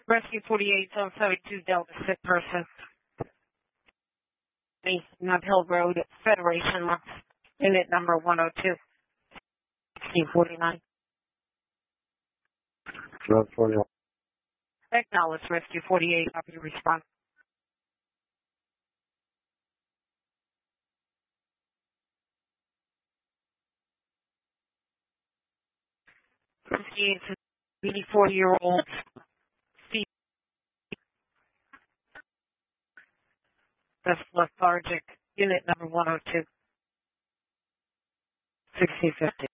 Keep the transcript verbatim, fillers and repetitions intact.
Rescue forty-eight, seven seventy-two Delta, sick person. Nub Hill Road, Federation, unit number one oh two, sixteen forty-nine. Road forty-one. Acknowledge Rescue forty-eight, copy response. fifty-eight, eighty-four-year-old female, that's lethargic, unit number one oh two, sixteen fifty.